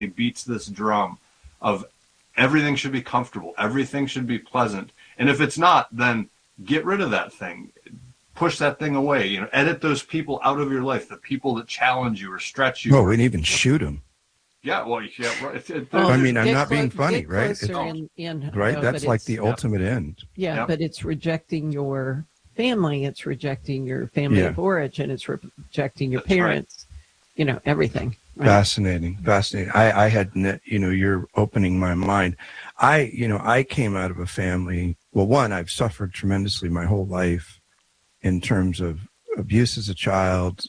beats this drum of everything should be comfortable, everything should be pleasant. And if it's not, then get rid of that thing. Push that thing away. You know, edit those people out of your life, the people that challenge you or stretch you. Oh, we even shoot them. Yeah, well, yeah, right. I mean, I'm not being funny, right? Right? That's like the ultimate end. Yeah, Yep. but it's rejecting your family. It's rejecting your family of origin. It's rejecting your parents. Right. You know, everything. Right? Fascinating. I had, you know, you're opening my mind. I came out of a family. Well, one, I've suffered tremendously my whole life in terms of abuse as a child,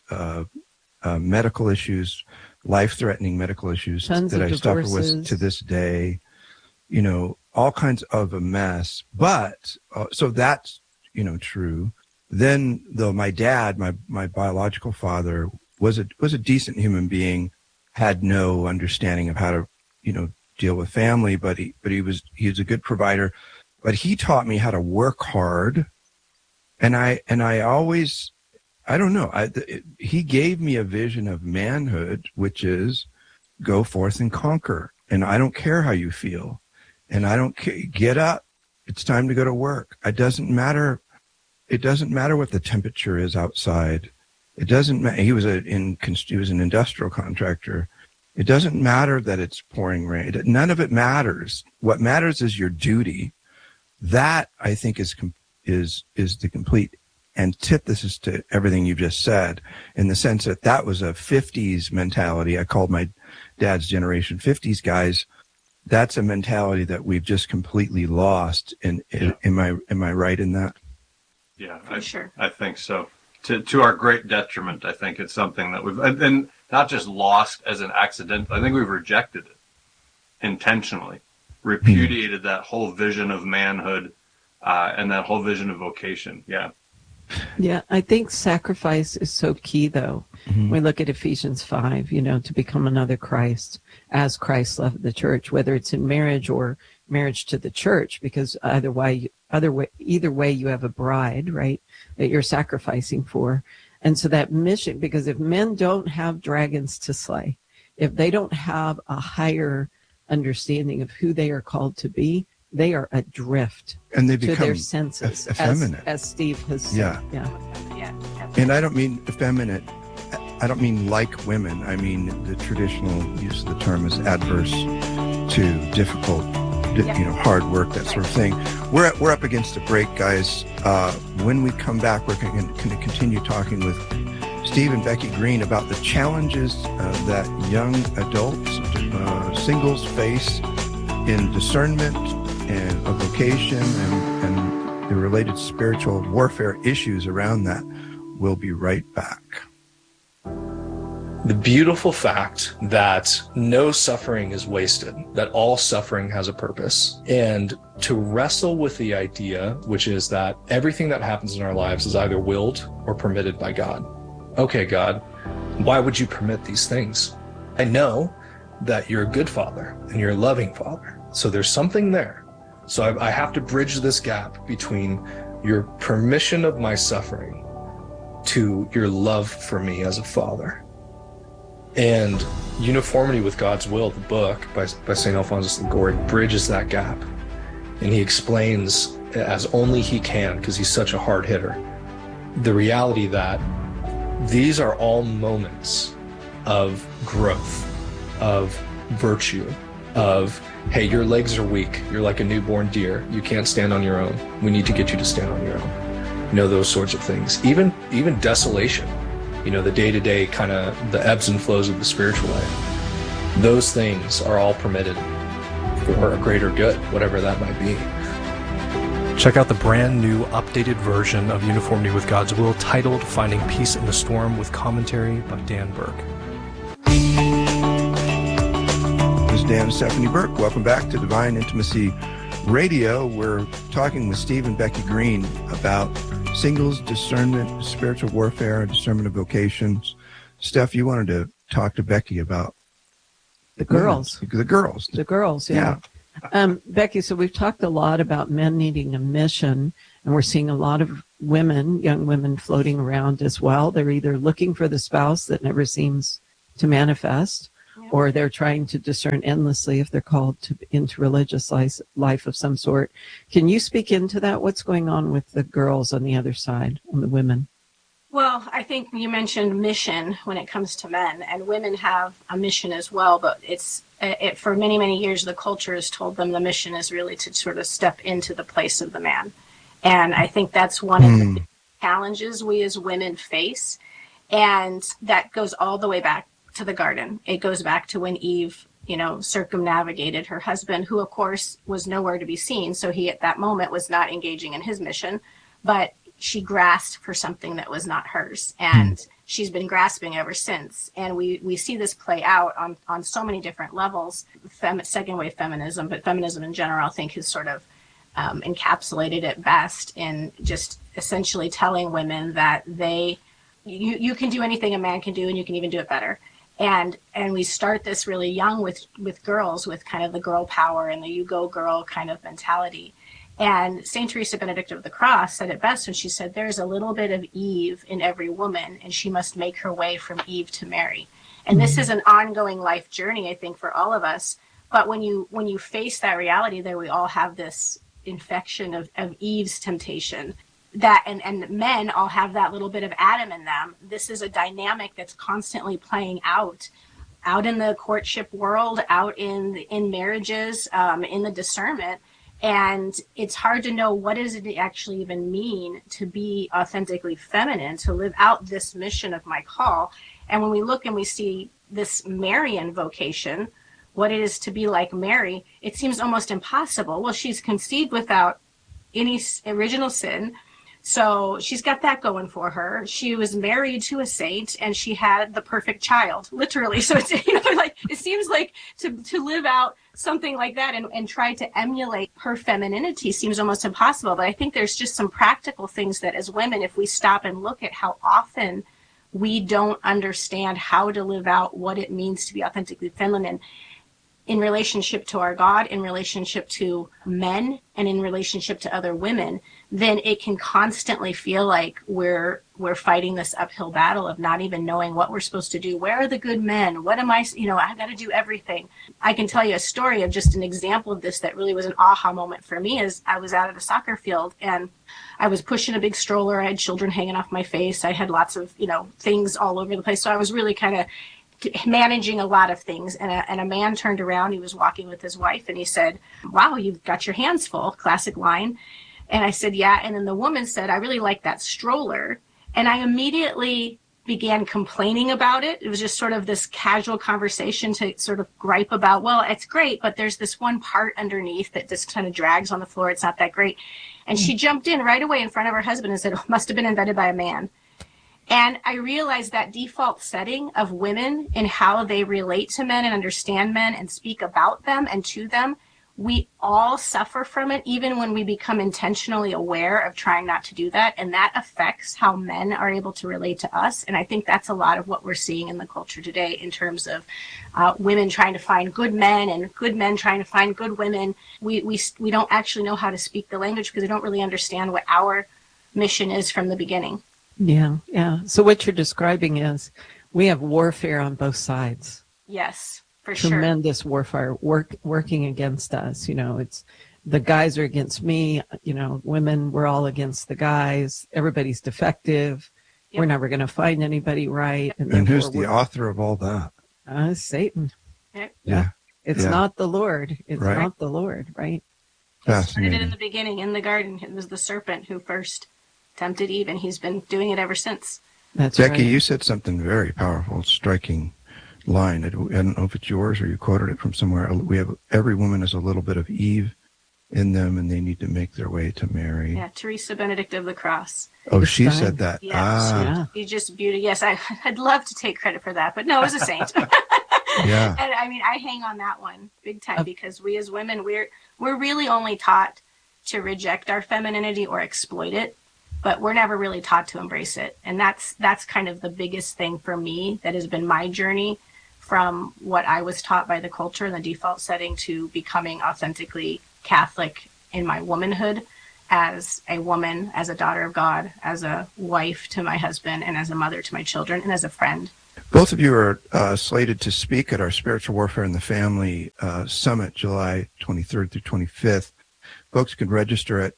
medical issues, life-threatening medical issues that I suffer with to this day, you know, all kinds of a mess. But so that's, you know, true. Then, though, my dad, my biological father, was a decent human being, had no understanding of how to, you know, deal with family, but he was a good provider. But he taught me how to work hard, and I always, I don't know. He gave me a vision of manhood, which is go forth and conquer. And I don't care how you feel. And I don't care. Get up. It's time to go to work. It doesn't matter. It doesn't matter what the temperature is outside. It doesn't matter. He was an industrial contractor. It doesn't matter that it's pouring rain. None of it matters. What matters is your duty. That, I think, is the complete antithesis to everything you just said, in the sense that was a 50s mentality. I called my dad's generation 50s guys. That's a mentality that we've just completely lost. And am I right in that? Yeah, for sure. I think so. To our great detriment, I think it's something that we've, and not just lost as an accident. I think we've rejected it intentionally, repudiated that whole vision of manhood and that whole vision of vocation. Yeah. Yeah, I think sacrifice is so key, though. Mm-hmm. We look at Ephesians 5, you know, to become another Christ, as Christ loved the church, whether it's in marriage or marriage to the church, because either way you have a bride, right, that you're sacrificing for. And so that mission, because if men don't have dragons to slay, if they don't have a higher understanding of who they are called to be, they are adrift and they become to their senses, effeminate. As Steve has said. Yeah. And I don't mean effeminate. I don't mean like women. I mean the traditional use of the term is adverse to difficult, you know, hard work, that sort of thing. We're up against a break, guys. When we come back, we're going to continue talking with Steve and Becky Green about the challenges that young adults, singles face in discernment and of vocation and the related spiritual warfare issues around that. We'll be right back. The beautiful fact that no suffering is wasted, that all suffering has a purpose, and to wrestle with the idea, which is that everything that happens in our lives is either willed or permitted by God. Okay, God, why would you permit these things? I know that you're a good father and you're a loving father. So there's something there. So I have to bridge this gap between your permission of my suffering to your love for me as a father. And Uniformity with God's Will, the book by St. Alphonsus Liguori, bridges that gap. And he explains, as only he can, because he's such a hard hitter, the reality that these are all moments of growth, of virtue, of, hey, your legs are weak. You're like a newborn deer. You can't stand on your own. We need to get you to stand on your own. You know, those sorts of things. Even desolation, you know, the day-to-day kind of the ebbs and flows of the spiritual life. Those things are all permitted for a greater good, whatever that might be. Check out the brand new updated version of Uniformity with God's Will titled Finding Peace in the Storm with commentary by Dan Burke. This is Dan and Stephanie Burke. Welcome back to Divine Intimacy Radio. We're talking with Steve and Becky Green about singles, discernment, spiritual warfare, discernment of vocations. Steph, you wanted to talk to Becky about the girls. The girls, yeah. Becky, so we've talked a lot about men needing a mission, and we're seeing a lot of women, young women, floating around as well. They're either looking for the spouse that never seems to manifest, or they're trying to discern endlessly if they're called into religious life of some sort. Can you speak into that? What's going on with the girls on the other side, on the women? Well, I think you mentioned mission when it comes to men, and women have a mission as well, but for many, many years, the culture has told them the mission is really to sort of step into the place of the man. And I think that's one of the challenges we as women face. And that goes all the way back to the garden. It goes back to when Eve, circumnavigated her husband, who of course was nowhere to be seen. So he at that moment was not engaging in his mission, but she grasped for something that was not hers. And she's been grasping ever since. And we see this play out on so many different levels. Second wave feminism, but feminism in general, I think, has sort of encapsulated it best in just essentially telling women that you can do anything a man can do, and you can even do it better. And we start this really young with girls, with kind of the girl power and the you go girl kind of mentality. And St. Teresa Benedict of the Cross said it best when she said, there's a little bit of Eve in every woman, and she must make her way from Eve to Mary. And this is an ongoing life journey, I think, for all of us. But when you face that reality, that we all have this infection of Eve's temptation, that and men all have that little bit of Adam in them. This is a dynamic that's constantly playing out in the courtship world, out in marriages, in the discernment. And it's hard to know, what does it actually even mean to be authentically feminine, to live out this mission of my call. And when we look and we see this Marian vocation, what it is to be like Mary, it seems almost impossible. Well, she's conceived without any original sin. So she's got that going for her. She was married to a saint, and she had the perfect child, literally. So it's, it seems like to live out something like that and try to emulate her femininity seems almost impossible. But I think there's just some practical things that as women, if we stop and look at how often we don't understand how to live out what it means to be authentically feminine in relationship to our God, in relationship to men, and in relationship to other women, then it can constantly feel like we're fighting this uphill battle of not even knowing what we're supposed to do. Where are the good men? What am I've got to do everything. I can tell you a story of just an example of this that really was an aha moment for me. Is I was out at a soccer field, and I was pushing a big stroller. I had children hanging off my face. I had lots of, things all over the place. So I was really kind of managing a lot of things, and a man turned around. He was walking with his wife, and he said, "Wow, you've got your hands full," classic line. And I said, "Yeah." And then the woman said, "I really like that stroller." And I immediately began complaining about it. It was just sort of this casual conversation to sort of gripe about, well, it's great, but there's this one part underneath that just kind of drags on the floor. It's not that great. And she jumped in right away in front of her husband and said, "Oh, must have been invented by a man." And I realized that default setting of women and how they relate to men and understand men and speak about them and to them, we all suffer from it, even when we become intentionally aware of trying not to do that. And that affects how men are able to relate to us. And I think that's a lot of what we're seeing in the culture today in terms of women trying to find good men and good men trying to find good women. We don't actually know how to speak the language because we don't really understand what our mission is from the beginning. Yeah. So what you're describing is we have warfare on both sides. Yes, for Tremendous sure. warfare working against us. It's the guys are against me. Women, we're all against the guys. Everybody's defective. Yep. We're never going to find anybody right. And who's the author of all that? Satan. Yep. Yeah. It's not the Lord. It's right. not the Lord, right? He started it in the beginning, in the garden. It was the serpent who first tempted Eve, and he's been doing it ever since. That's Becky, right. you said something very powerful, striking line. I don't know if it's yours or you quoted it from somewhere. We have every woman has a little bit of Eve in them, and they need to make their way to Mary. Yeah, Teresa Benedict of the Cross. Oh, she said that. Yes. Ah. She's just beautiful. Yes, I'd love to take credit for that, but no, it was a saint. Yeah. And I mean, I hang on that one big time because we as women, we're really only taught to reject our femininity or exploit it. But we're never really taught to embrace it. And that's kind of the biggest thing for me that has been my journey from what I was taught by the culture and the default setting to becoming authentically Catholic in my womanhood, as a woman, as a daughter of God, as a wife to my husband, and as a mother to my children, and as a friend Both of you are slated to speak at our Spiritual Warfare in the Family Summit, July 23rd through 25th. Folks can register at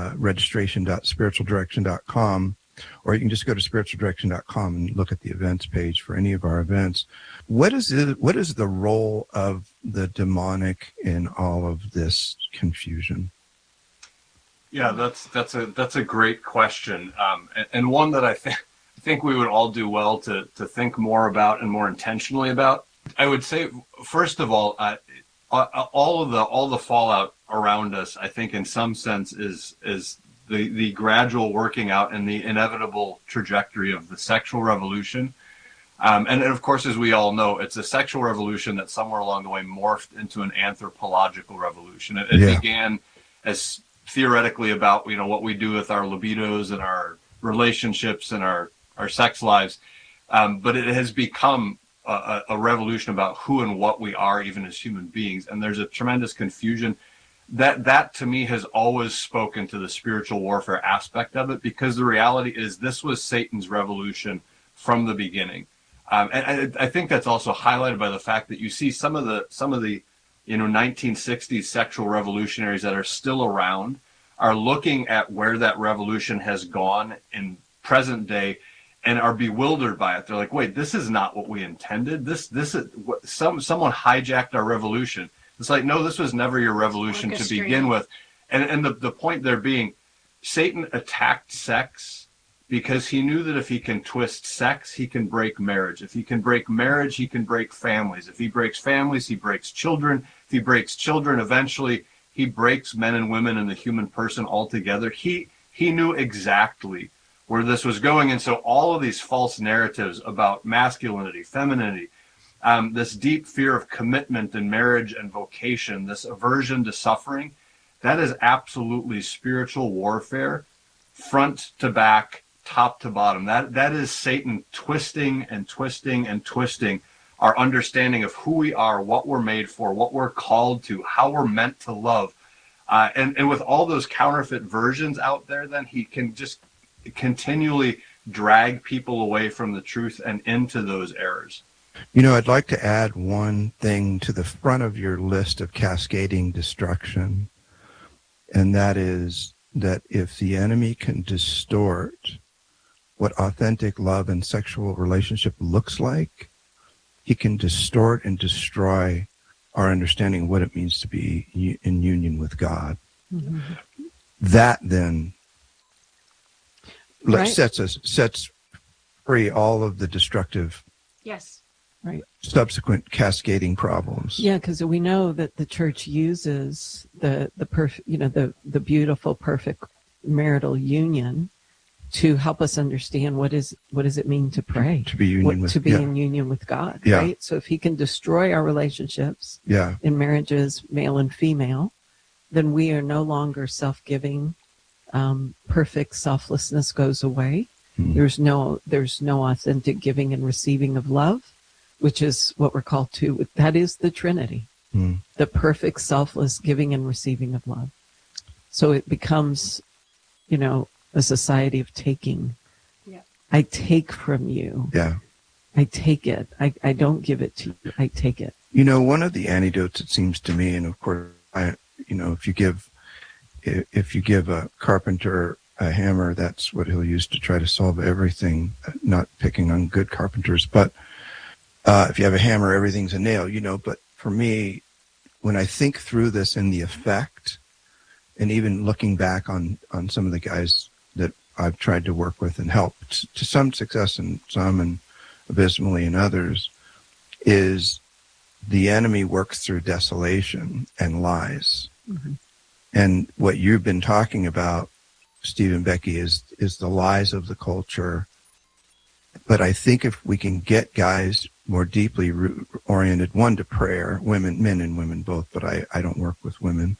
registration.spiritualdirection.com, or you can just go to spiritualdirection.com and look at the events page for any of our events. What is the role of the demonic in all of this confusion? Yeah, that's a great question, and one that I think we would all do well to think more about and more intentionally about. I would say, first of all, all the fallout around us, I think, in some sense, is the gradual working out and the inevitable trajectory of the sexual revolution. And of course, as we all know, it's a sexual revolution that somewhere along the way morphed into an anthropological revolution. It began as theoretically about, what we do with our libidos and our relationships and our sex lives, but it has become a revolution about who and what we are, even as human beings. And there's a tremendous confusion that to me has always spoken to the spiritual warfare aspect of it, because the reality is this was Satan's revolution from the beginning. And I think that's also highlighted by the fact that you see some of the 1960s sexual revolutionaries that are still around are looking at where that revolution has gone in present day and are bewildered by it. They're like, wait, this is not what we intended. This is someone hijacked our revolution. It's like, no, this was never your revolution to begin with. And the point there being, Satan attacked sex because he knew that if he can twist sex, he can break marriage. If he can break marriage, he can break families. If he breaks families, he breaks children. If he breaks children, eventually he breaks men and women and the human person altogether. He knew exactly where this was going. And so all of these false narratives about masculinity, femininity, this deep fear of commitment and marriage and vocation, this aversion to suffering, that is absolutely spiritual warfare, front to back, top to bottom. That is Satan twisting and twisting and twisting our understanding of who we are, what we're made for, what we're called to, how we're meant to love. And with all those counterfeit versions out there, then he can just continually drag people away from the truth and into those errors. I'd like to add one thing to the front of your list of cascading destruction, and that is that if the enemy can distort what authentic love and sexual relationship looks like, he can distort and destroy our understanding of what it means to be in union with God. Mm-hmm. That then sets free all of the destructive, subsequent cascading problems. Yeah, because we know that the church uses the beautiful, perfect marital union to help us understand what does it mean to pray, to be in union with God, right? So if he can destroy our relationships in marriages, male and female, then we are no longer self-giving. Perfect selflessness goes away. There's no authentic giving and receiving of love, which is what we're called to. That is the Trinity, the perfect selfless giving and receiving of love. So it becomes, a society of taking. Yeah. I take from you. Yeah. I take it. I don't give it to you. I take it. One of the antidotes, it seems to me, and of course, if you give a carpenter a hammer, that's what he'll use to try to solve everything. Not picking on good carpenters, but if you have a hammer, everything's a nail, But for me, when I think through this and the effect, and even looking back on some of the guys that I've tried to work with and help to some success and some, and abysmally in others, is the enemy works through desolation and lies. Mm-hmm. And what you've been talking about, Steve and Becky, is the lies of the culture. But I think if we can get guys more deeply oriented, one, to prayer, men and women both, but I don't work with women,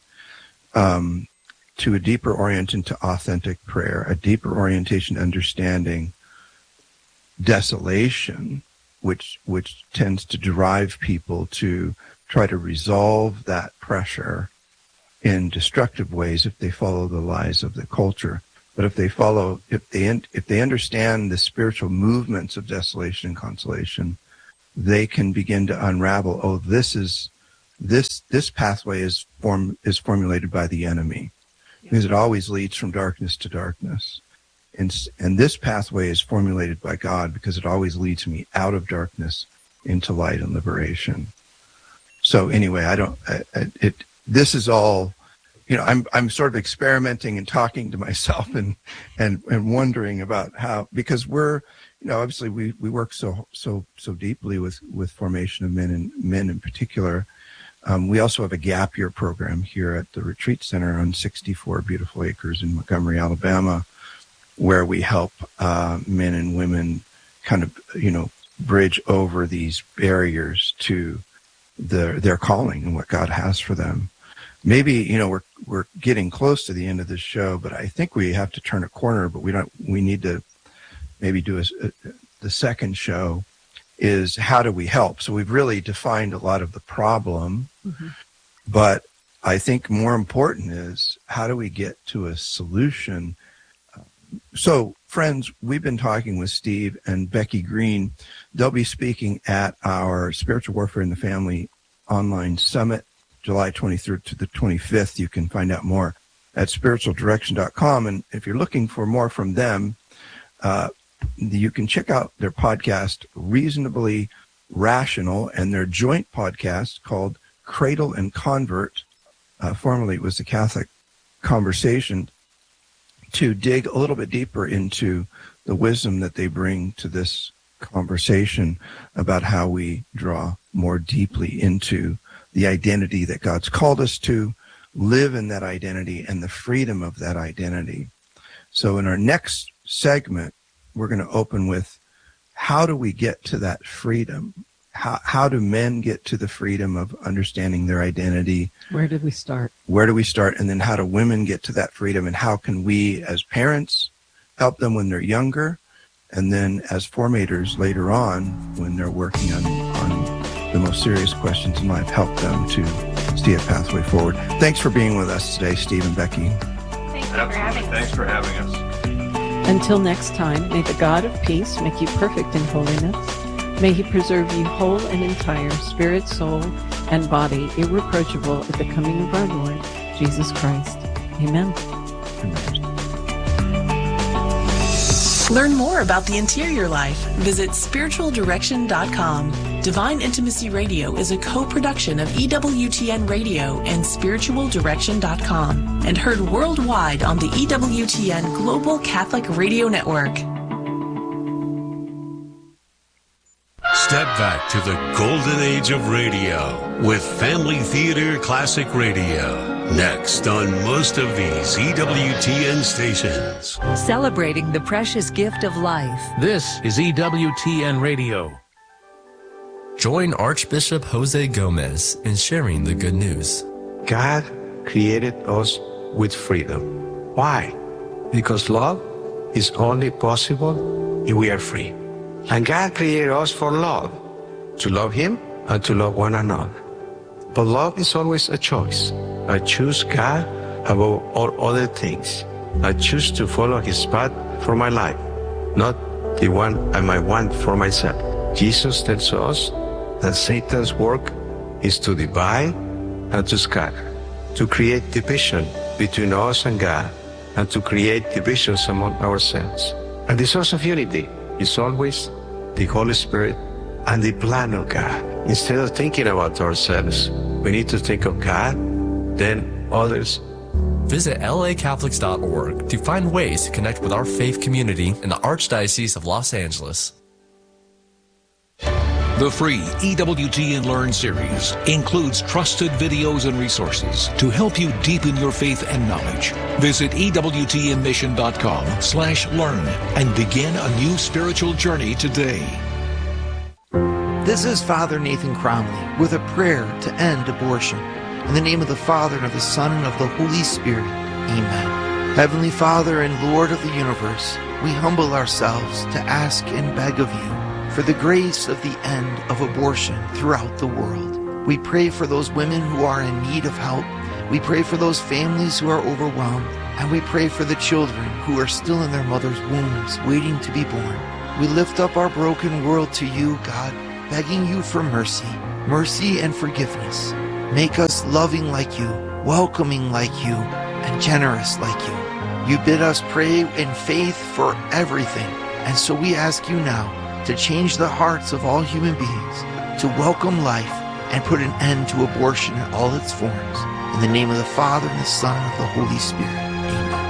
to a deeper orientation to authentic prayer, a deeper orientation to understanding desolation, which tends to drive people to try to resolve that pressure in destructive ways if they follow the lies of the culture. But if they understand the spiritual movements of desolation and consolation, they can begin to unravel. Oh, this pathway is formulated by the enemy, because it always leads from darkness to darkness. And this pathway is formulated by God, because it always leads me out of darkness into light and liberation. So anyway, this is all, I'm sort of experimenting and talking to myself and wondering about how, because we're, obviously we work so deeply with formation of men in particular. We also have a gap year program here at the Retreat Center on 64 beautiful acres in Montgomery, Alabama, where we help men and women kind of, bridge over these barriers to their calling and what God has for them. Maybe, we're getting close to the end of this show, but I think we have to turn a corner, but we need to maybe do the second show is how do we help? So we've really defined a lot of the problem, but I think more important is how do we get to a solution? So friends, we've been talking with Steve and Becky Green. They'll be speaking at our Spiritual Warfare in the Family online summit, July 23rd to the 25th. You can find out more at spiritualdirection.com. And if you're looking for more from them, you can check out their podcast, Reasonably Rational, and their joint podcast called Cradle and Convert. Formerly it was the Catholic Conversation, to dig a little bit deeper into the wisdom that they bring to this conversation about how we draw more deeply into the identity that God's called us to, live in that identity and the freedom of that identity. So in our next segment, we're going to open with how do we get to that freedom? How do men get to the freedom of understanding their identity? Where do we start? And then how do women get to that freedom? And how can we as parents help them when they're younger? And then as formators later on, when they're working on the most serious questions in life, help them to see a pathway forward. Thanks for being with us today, Steve and Becky. Thanks for having us. Until next time, may the God of peace make you perfect in holiness. May he preserve you whole and entire, spirit, soul, and body, irreproachable at the coming of our Lord, Jesus Christ. Amen. Learn more about the interior life. Visit spiritualdirection.com. Divine Intimacy Radio is a co-production of EWTN Radio and spiritualdirection.com and heard worldwide on the EWTN Global Catholic Radio Network. Step back to the golden age of radio with Family Theater Classic Radio. Next on most of these EWTN stations. Celebrating the precious gift of life. This is EWTN Radio. Join Archbishop Jose Gomez in sharing the good news. God created us with freedom. Why? Because love is only possible if we are free. And God created us for love, to love Him and to love one another. But love is always a choice. I choose God above all other things. I choose to follow His path for my life, not the one I might want for myself. Jesus tells us that Satan's work is to divide and to scatter, to create division between us and God, and to create divisions among ourselves. And the source of unity is always the Holy Spirit and the plan of God. Instead of thinking about ourselves, we need to think of God, then others. Visit lacatholics.org to find ways to connect with our faith community in the Archdiocese of Los Angeles. The free EWTN Learn series includes trusted videos and resources to help you deepen your faith and knowledge. Visit EWTNmission.com/learn and begin a new spiritual journey today. This is Father Nathan Cromley with a prayer to end abortion. In the name of the Father, and of the Son, and of the Holy Spirit. Amen. Heavenly Father and Lord of the universe, we humble ourselves to ask and beg of you for the grace of the end of abortion throughout the world. We pray for those women who are in need of help. We pray for those families who are overwhelmed. And we pray for the children who are still in their mother's wombs, waiting to be born. We lift up our broken world to you, God, begging you for mercy, mercy and forgiveness. Make us loving like you, welcoming like you, and generous like you. You bid us pray in faith for everything. And so we ask you now to change the hearts of all human beings, to welcome life and put an end to abortion in all its forms. In the name of the Father, and the Son, and of the Holy Spirit. Amen.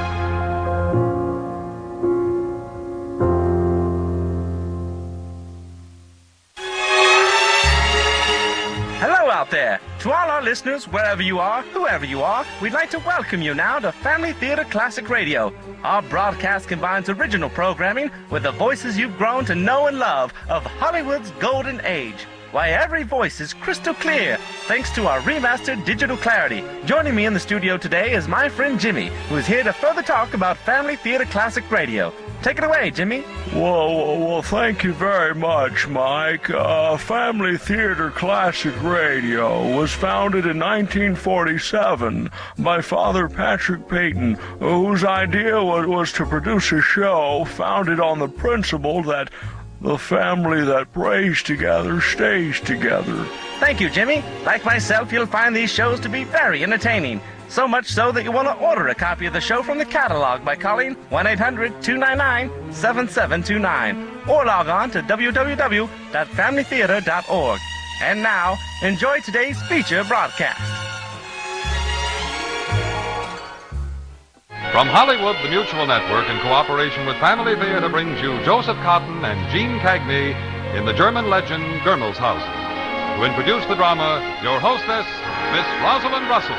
Hello out there. To all our listeners, wherever you are, whoever you are, we'd like to welcome you now to Family Theater Classic Radio. Our broadcast combines original programming with the voices you've grown to know and love of Hollywood's golden age. Why, every voice is crystal clear, thanks to our remastered digital clarity. Joining me in the studio today is my friend Jimmy, who is here to further talk about Family Theater Classic Radio. Take it away, Jimmy. Well, thank you very much, Mike. Family Theater Classic Radio was founded in 1947 by Father Patrick Peyton, whose idea was to produce a show founded on the principle that the family that prays together stays together. Thank you, Jimmy. Like myself, you'll find these shows to be very entertaining. So much so that you want to order a copy of the show from the catalog by calling 1-800-299-7729 or log on to www.familytheater.org. And now, enjoy today's feature broadcast. From Hollywood, the Mutual Network, in cooperation with Family Theater, brings you Joseph Cotten and Gene Cagney in the German legend Germelshausen. To introduce the drama, your hostess, Miss Rosalind Russell.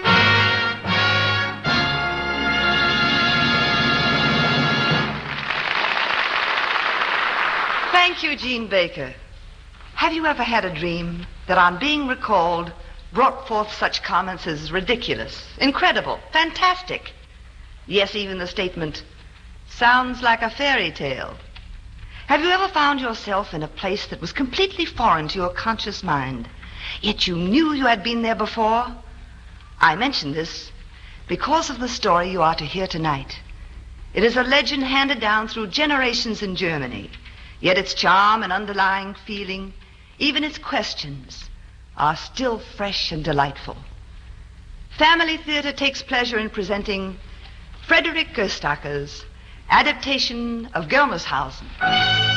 Thank you, Gene Baker. Have you ever had a dream that on being recalled brought forth such comments as ridiculous, incredible, fantastic? Yes, even the statement, sounds like a fairy tale. Have you ever found yourself in a place that was completely foreign to your conscious mind, yet you knew you had been there before? I mention this because of the story you are to hear tonight. It is a legend handed down through generations in Germany, yet its charm and underlying feeling, even its questions, are still fresh and delightful. Family Theater takes pleasure in presenting Frederick Gerstacker's adaptation of Germelshausen.